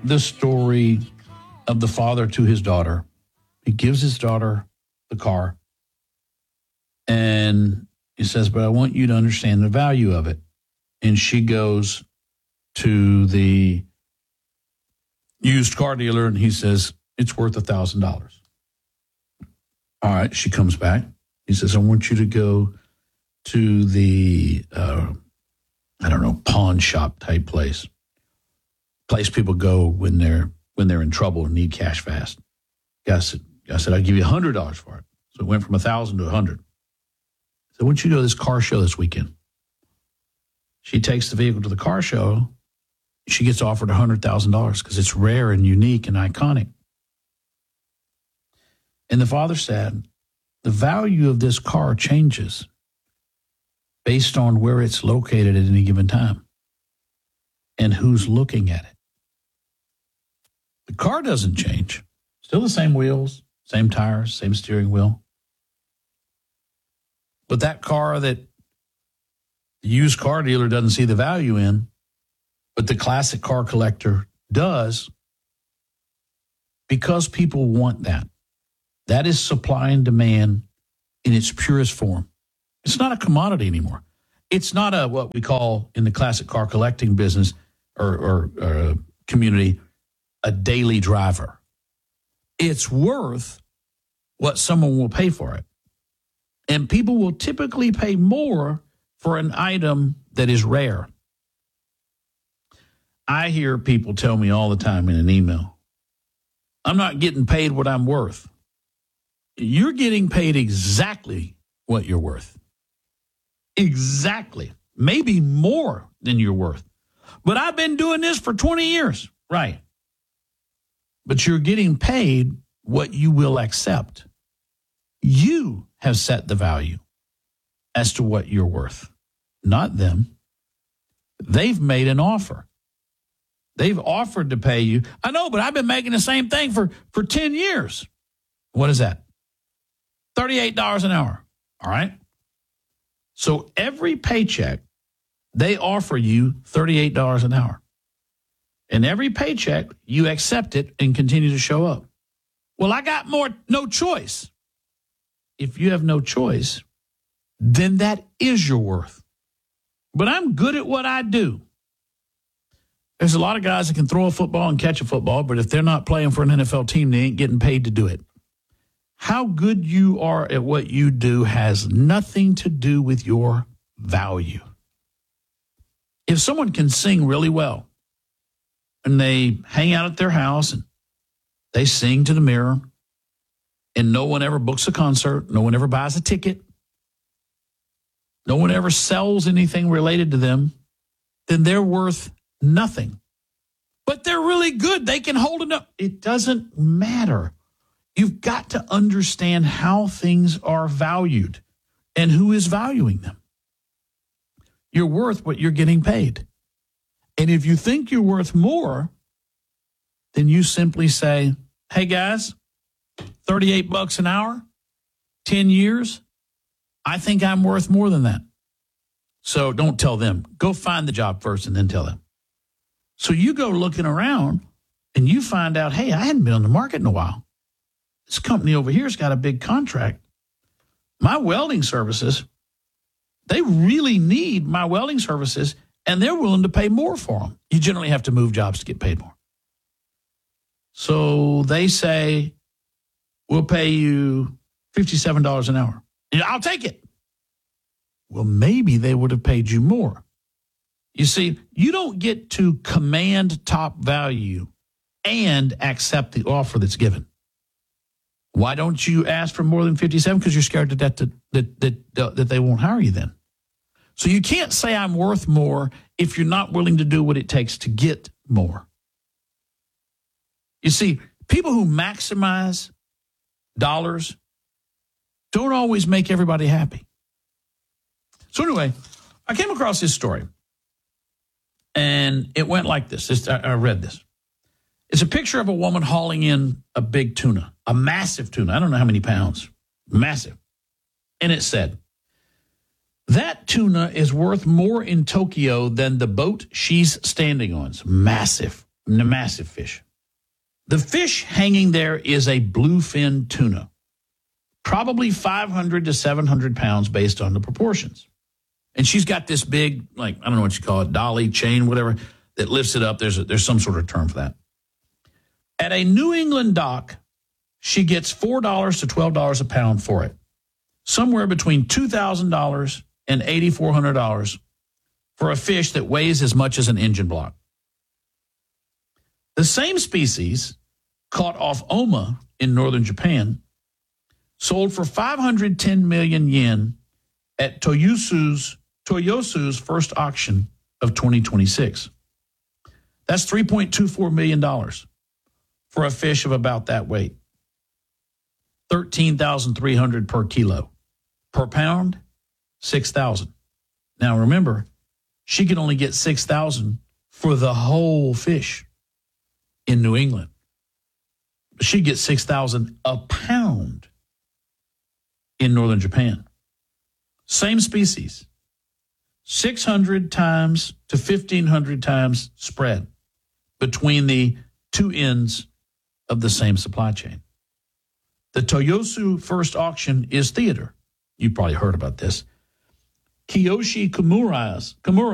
the story of the father to his daughter. He gives his daughter the car, and he says, but I want you to understand the value of it. And she goes to the used car dealer, and he says, it's worth $1,000. All right, she comes back. He says, I want you to go to the, pawn shop type place people go when they're in trouble and need cash fast. Guy said, I'll give you $100 for it. So it went from 1,000 to 100. So I want you to go to this car show this weekend. She takes the vehicle to the car show. She gets offered $100,000 because it's rare and unique and iconic. And the father said, the value of this car changes based on where it's located at any given time and who's looking at it. The car doesn't change. Still the same wheels, same tires, same steering wheel. But that car that the used car dealer doesn't see the value in, but the classic car collector does, because people want that. That is supply and demand in its purest form. It's not a commodity anymore. It's not a what we call in the classic car collecting business or community a daily driver. It's worth what someone will pay for it. And people will typically pay more for an item that is rare. I hear people tell me all the time in an email, I'm not getting paid what I'm worth. You're getting paid exactly what you're worth. Exactly. Maybe more than you're worth. But I've been doing this for 20 years. Right. But you're getting paid what you will accept. You have set the value as to what you're worth, not them. They've made an offer. They've offered to pay you. I know, but I've been making the same thing for 10 years. What is that? $38 an hour. All right. So every paycheck, they offer you $38 an hour. And every paycheck, you accept it and continue to show up. Well, I got no choice. If you have no choice, then that is your worth. But I'm good at what I do. There's a lot of guys that can throw a football and catch a football, but if they're not playing for an NFL team, they ain't getting paid to do it. How good you are at what you do has nothing to do with your value. If someone can sing really well and they hang out at their house and they sing to the mirror and no one ever books a concert, no one ever buys a ticket, no one ever sells anything related to them, then they're worth nothing. But they're really good. They can hold it up. It doesn't matter. You've got to understand how things are valued and who is valuing them. You're worth what you're getting paid. And if you think you're worth more, then you simply say, hey guys, $38 an hour, 10 years, I think I'm worth more than that. So don't tell them. Go find the job first and then tell them. So you go looking around and you find out, hey, I hadn't been on the market in a while. This company over here has got a big contract. My welding services, they really need my welding services, and they're willing to pay more for them. You generally have to move jobs to get paid more. So they say, we'll pay you $57 an hour. And I'll take it. Well, maybe they would have paid you more. You see, you don't get to command top value and accept the offer that's given. Why don't you ask for more than 57? Because you're scared to death that they won't hire you then. So you can't say I'm worth more if you're not willing to do what it takes to get more. You see, people who maximize dollars don't always make everybody happy. So anyway, I came across this story, and it went like this. I read this. It's a picture of a woman hauling in a big tuna, a massive tuna. I don't know how many pounds. Massive. And it said, that tuna is worth more in Tokyo than the boat she's standing on. It's massive. The massive fish. The fish hanging there is a bluefin tuna, probably 500 to 700 pounds based on the proportions. And she's got this big, like, I don't know what you call it, dolly, chain, whatever, that lifts it up. There's some sort of term for that. At a New England dock, she gets $4 to $12 a pound for it. Somewhere between $2,000 and $8,400 for a fish that weighs as much as an engine block. The same species, caught off Oma in northern Japan, sold for 510 million yen at Toyosu's first auction of 2026. That's $3.24 million for a fish of about that weight. $13,300 per kilo. Per pound, $6,000. Now remember, she could only get $6,000 for the whole fish in New England. She'd get $6,000 a pound in northern Japan. Same species. 600 times to 1,500 times spread between the two ends of the same supply chain. The Toyosu first auction is theater. You probably heard about this. Kiyoshi Kimura